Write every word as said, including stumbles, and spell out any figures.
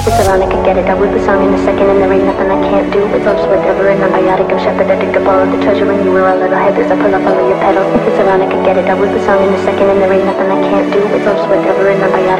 It's around, I could get it. I wrote the song in a second and there ain't nothing I can't do. It's love's whatever and I'm biotic. I'm shepherded to all of the treasure when you were a little headless. I pull up under your pedal. If it's around, I could get it. I wrote the song in a second and there ain't nothing I can't do. It's love's whatever and I'm biotic.